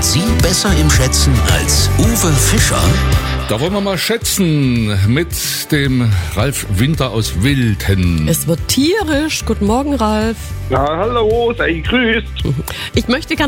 Sie besser im Schätzen als Uwe Fischer? Da wollen wir mal schätzen mit dem Ralf Winter aus Wilthen. Es wird tierisch. Guten Morgen, Ralf. Ja, hallo, sei gegrüßt. Ich möchte